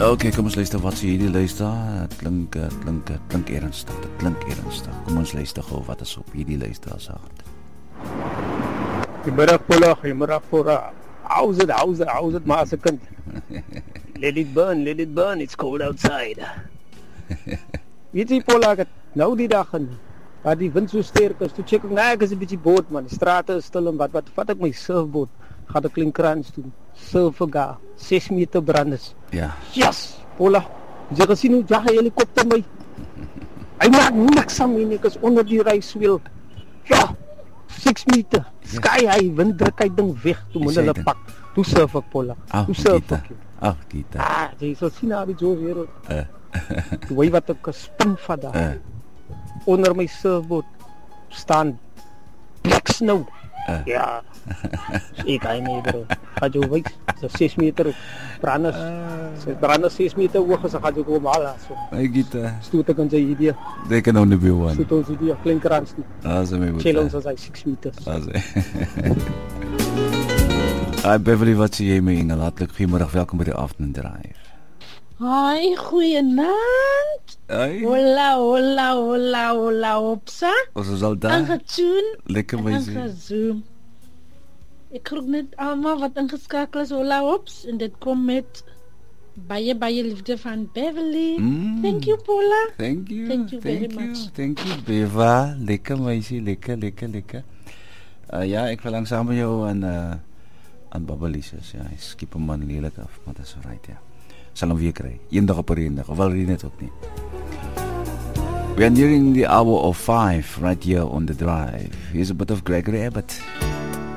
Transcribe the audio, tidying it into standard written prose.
Okay, kom ons luister wat sê hierdie luister. Dit klink ernstig. Dit klink ernstig. Kom ons luister gou wat is op hierdie luister se hart. Goeiemiddag Pola. How's it, maar as 'n kind. Let it burn, it's cold outside. Weet jy Pola, nou die dag en waar die wind so sterk is, toe check ek, ek is 'n bietjie boot man, die strate is stil en wat vat ek my surfboot, gaan ek Klinkkrans toe, surfga, 6 meter brandes. Ja. Yes, Pola, jy gesien hoe jag 'n helikopter my, hy maak niks aan my, ek is onder die reiswiel, ja, 6 meter, sky high, wind druk hy ding weg, toe moet hulle pak, toe surf ek Pola, toe surf ek. Gita. Jy sal sien daar die jo wereld, toe hy wat ek spin vat daar, onder my surfboot staan black snow. Ja. Ek gaan nie bro. Gaan jy weet, so 6 meter branders. So branders 6 meter hoog is, gaan jy kom al so. Hey Gita. Stoot ek aan sy idee. They can only be one. Stoot ons idee, Klinkkrans. As my moet. Chill ons as hy 6 meter. As Hi Beverly, wat sê jy my engel? Hartlik goeiemiddag, welkom by die Afternoon Drive. Hi, goeienaand. Hey. Hola, opsa. Ons is al daar. Aangetune. Lekker by sy. Aangezoom. Ek groet net almal wat ingeskakel is, hola ops, en dit kom met baie liefde van Beverly. Thank you, Paula. Thank you very much. Thank you, Beva. Lekker meisie, lekker. Ja, ek verlang saam met jou aan Babbelies. Ja, ek skip hom man lelik af, maar dit is alright, ja. Sal hom weer kry. Eendag op 'n eendag, of wel net ook nie. We are nearing the hour of 5 right here on the drive. Here's a bit of Gregory Abbott.